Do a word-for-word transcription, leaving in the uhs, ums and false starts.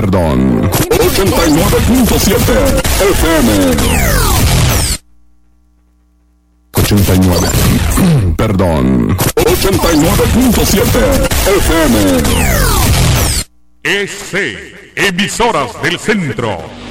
perdón, ochenta y nueve punto siete F M. ochenta y nueve, perdón, ochenta y nueve punto siete F M. E C, Emisoras del Centro.